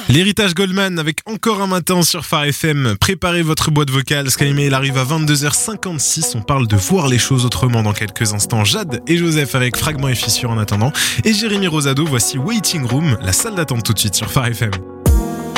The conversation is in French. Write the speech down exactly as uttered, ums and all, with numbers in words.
L'héritage Goldman avec encore un matin sur Phare F M. Préparez votre boîte vocale. SkyMail arrive à vingt-deux heures cinquante-six. On parle de voir les choses autrement dans quelques instants. Jade et Joseph avec Fragments et Fissures en attendant. Et Jérémy Rosado, voici Waiting Room, la salle d'attente tout de suite sur Phare F M.